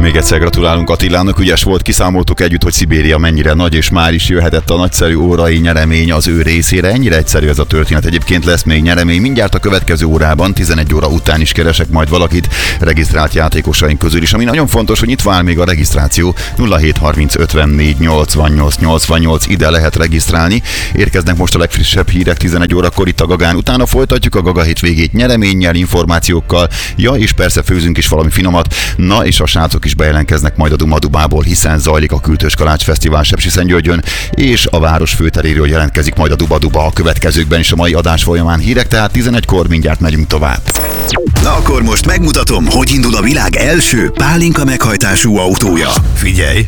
Még egyszer gratulálunk Attilának, ügyes volt, kiszámoltuk együtt, hogy Szibéria mennyire nagy, és már is jöhetett a nagyszerű órai nyeremény az ő részére. Ennyire egyszerű ez a történet. Egyébként lesz még nyeremény. Mindjárt a következő órában, 11 óra után is keresek majd valakit regisztrált játékosaink közül is. Ami nagyon fontos, hogy itt áll még a regisztráció. 0730 54 88 88, ide lehet regisztrálni. Érkeznek most a legfrissebb hírek 11 órakor itt a Gagán. Utána folytatjuk a Gaga hétvégét nyereménnyel, információkkal. Ja, és persze főzünk is valami finomat. Na, és a srácok is bejelentkeznek majd a Duma-Dubából, hiszen zajlik a Kültős Kalács Fesztivál Sepsiszentgyörgyön, és a város főteréről jelentkezik majd a Duma-Duba a következőkben is a mai adás folyamán. Hírek, tehát 11-kor mindjárt megyünk tovább. Na akkor most megmutatom, hogy indul a világ első pálinka meghajtású autója. Figyelj!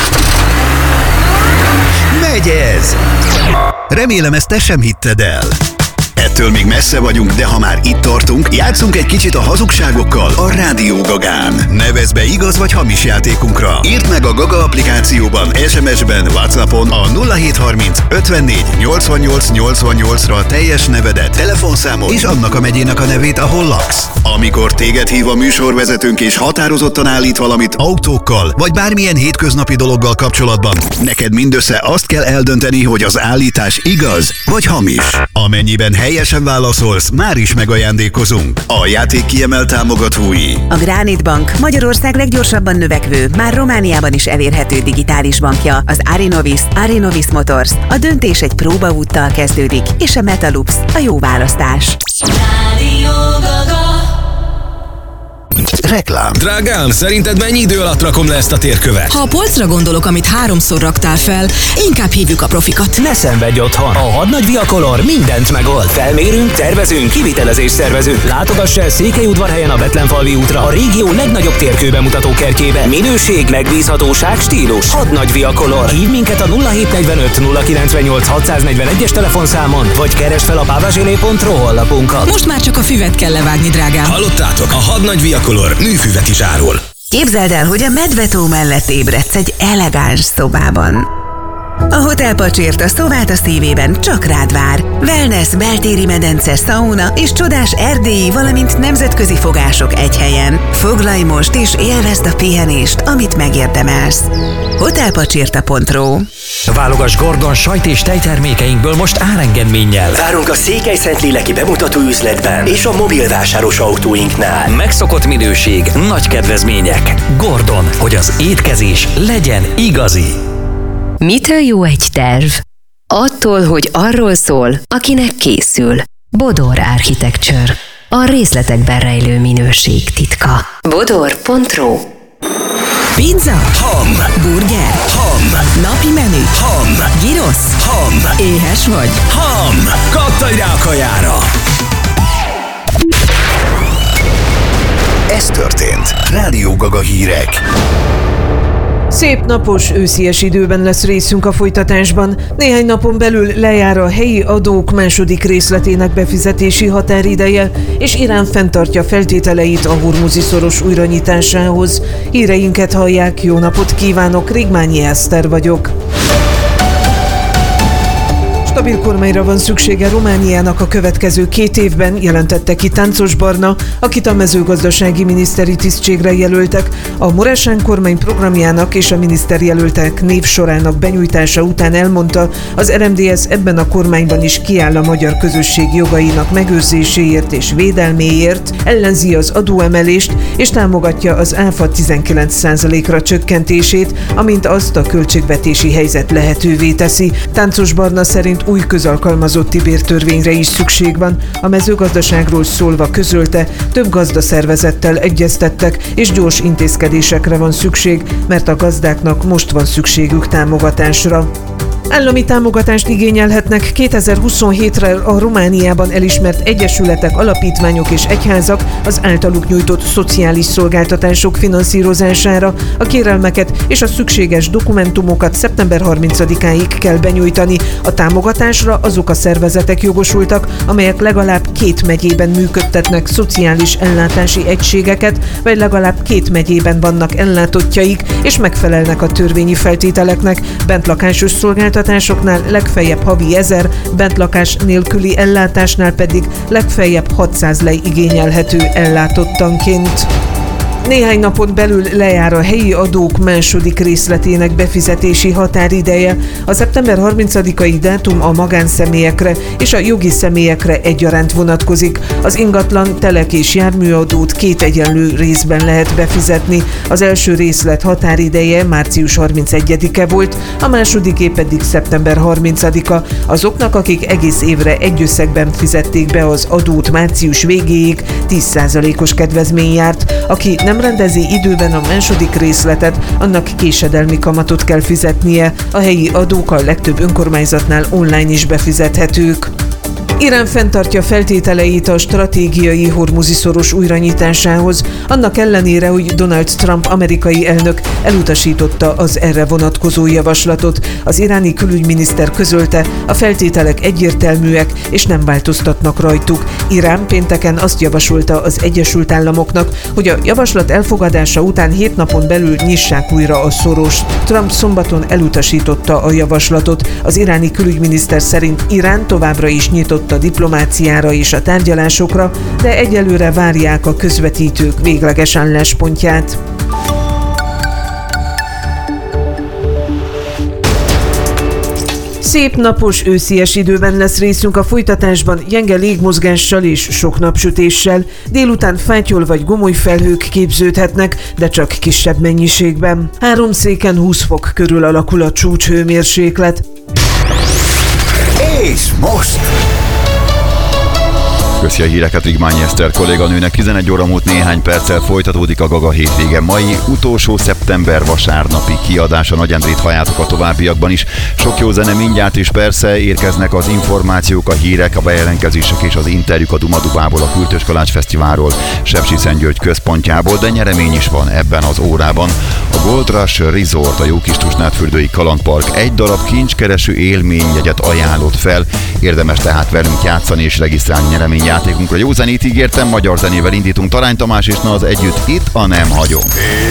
Megy ez! Remélem ezt te sem hitted el. Ettől még messze vagyunk, de ha már itt tartunk, játszunk egy kicsit a hazugságokkal a Rádió Gagán. Nevezz be igaz vagy hamis játékunkra. Írd meg a Gaga applikációban, SMS-ben, WhatsAppon a 0730 54 88 88-ra teljes nevedet, telefonszámot és annak a megyének a nevét, ahol laksz. Amikor téged hív a műsorvezetőnk és határozottan állít valamit autókkal, vagy bármilyen hétköznapi dologgal kapcsolatban, neked mindössze azt kell eldönteni, hogy az állítás igaz vagy hamis. Amennyiben helyesen válaszolsz, már is megajándékozunk. A játék kiemelt támogatói: a Granit Bank, Magyarország leggyorsabban növekvő, már Romániában is elérhető digitális bankja, az Arinovis Motors. A döntés egy próbaúttal kezdődik, és a Metalux a jó választás. Reklám. Drágám, szerinted mennyi idő alatt rakom le ezt a térkövet? Ha a polcra gondolok, amit 3-szor raktál fel, inkább hívjuk a profikat. Ne szenvedj otthon! A Hadnagy Viacolor mindent megold. Felmérünk, tervezünk, kivitelezés szervezünk. Látogass el Székelyudvarhelyen a Betlenfalvi útra, a régió legnagyobb térkőbemutató kertjébe. Minőség, megbízhatóság, stílus. Hadnagy Viacolor. Hívd minket a 0745 098 641-es telefonszámon, vagy keresd fel a pavazselé.ro honlapunkat. Most már csak a füvet kell levágni, drágám. Hallottátok? A Hadnagy Viacolor műfüvet is árul. Képzeld el, hogy a Medvetó mellett ébredsz egy elegáns szobában. A Hotel Pacsért a szóvát a szívében csak rád vár. Wellness, beltéri medence, szauna és csodás erdélyi, valamint nemzetközi fogások egy helyen. Foglalj most és élvezd a pihenést, amit megérdemelsz. Hotelpacsirta.ro. Válogass Gordon sajt és tejtermékeinkből most árengedménnyel. Várunk a Székelyszentléki bemutató üzletben és a mobilvásáros autóinknál. Megszokott minőség, nagy kedvezmények. Gordon, hogy az étkezés legyen igazi. Mitől jó egy terv? Attól, hogy arról szól, akinek készül. Bodor Architecture. A részletekben rejlő minőség titka. Bodor.ro. Pizza? Ham. Burger? Ham. Napi menü? Ham. Gyrosz? Ham. Éhes vagy? Ham. Kattanj rá a kajára. Ez történt. Rádió Gaga hírek. Szép napos, őszies időben lesz részünk a folytatásban. Néhány napon belül lejár a helyi adók második részletének befizetési határideje, és Irán fenntartja feltételeit a Hormuzi-szoros újranyitásához. Híreinket hallják, jó napot kívánok, Rigmányi Eszter vagyok. Stabil kormányra van szüksége Romániának a következő 2 évben, jelentette ki Táncos Barna, akit a mezőgazdasági miniszteri tisztségre jelöltek. A Mureșan kormány programjának és a miniszterjelöltek névsorának benyújtása után elmondta, az RMDSZ ebben a kormányban is kiáll a magyar közösség jogainak megőrzéséért és védelméért, ellenzi az adóemelést és támogatja az áfa 19%-ra csökkentését, amint azt a költségvetési helyzet lehetővé teszi. Táncos Barna szerint új közalkalmazotti bértörvényre is szükség van. A mezőgazdaságról szólva közölte, több gazdaszervezettel egyeztettek, és gyors intézkedésekre van szükség, mert a gazdáknak most van szükségük támogatásra. Állami támogatást igényelhetnek 2027-re a Romániában elismert egyesületek, alapítványok és egyházak az általuk nyújtott szociális szolgáltatások finanszírozására. A kérelmeket és a szükséges dokumentumokat szeptember 30-áig kell benyújtani. A támogatásra azok a szervezetek jogosultak, amelyek legalább 2 megyében működtetnek szociális ellátási egységeket, vagy legalább 2 megyében vannak ellátottjaik, és megfelelnek a törvényi feltételeknek. Bentlakásos szolgáltatásoknál legfeljebb havi 1000, bentlakás nélküli ellátásnál pedig legfeljebb 600 lei igényelhető ellátottanként. Néhány napon belül lejár a helyi adók második részletének befizetési határideje. A szeptember 30-ai dátum a magánszemélyekre és a jogi személyekre egyaránt vonatkozik. Az ingatlan, telek és járműadót 2 egyenlő részben lehet befizetni. Az első részlet határideje március 31-e volt, a másodiké pedig szeptember 30-a. Azoknak, akik egész évre egy összegben fizették be az adót március végéig, 10%-os kedvezmény járt. Aki nem rendezi időben a második részletet, annak késedelmi kamatot kell fizetnie. A helyi adók a legtöbb önkormányzatnál online is befizethetők. Irán fenntartja feltételeit a stratégiai Hormuzi-szoros újranyitásához, annak ellenére, hogy Donald Trump amerikai elnök elutasította az erre vonatkozó javaslatot. Az iráni külügyminiszter közölte, a feltételek egyértelműek és nem változtatnak rajtuk. Irán pénteken azt javasolta az Egyesült Államoknak, hogy a javaslat elfogadása után 7 napon belül nyissák újra a szorost. Trump szombaton elutasította a javaslatot. Az iráni külügyminiszter szerint Irán továbbra is nyitott a diplomáciára és a tárgyalásokra, de egyelőre várják a közvetítők végleges álláspontját. Szép napos, őszies időben lesz részünk, a folytatásban gyenge légmozgással és sok napsütéssel. Délután fátyol vagy gomoly felhők képződhetnek, de csak kisebb mennyiségben. Háromszéken 20 fok körül alakul a csúcshőmérséklet. És most... Köszi a híreket Rigmányi Eszter kolléganőnek. 11 óra múlt néhány perccel folytatódik a Gaga hétvége. Mai utolsó szeptember vasárnapi kiadása. Nagy Endrét halljátok a továbbiakban is. Sok jó zene mindjárt, és persze érkeznek az információk, a hírek, a bejelentkezések és az interjúk a Dumadubából, a Kürtös Kalács Fesztiválról, Sepsiszentgyörgy központjából, de nyeremény is van ebben az órában. A Gold Rush Resort, a Jókistusnádfürdői Kalandpark egy darab kincskereső élményjegyet ajánlott fel. Érdemes tehát velünk játszani és regisztrálni nyereményjátékunkra. Jó zenét ígértem, magyar zenével indítunk. Tarány Tamás és Naz együtt itt a Nem hagyom.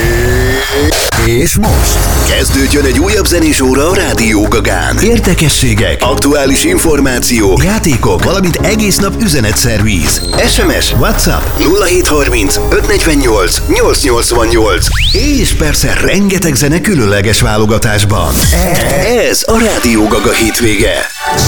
És most kezdődjön egy újabb zenés óra a Rádió Gagán. Érdekességek, aktuális információ, játékok, valamint egész nap üzenetszervíz. SMS, WhatsApp 0730 548 888. És persze rengeteg zene különleges válogatásban. Ez a Rádió Gaga hétvége.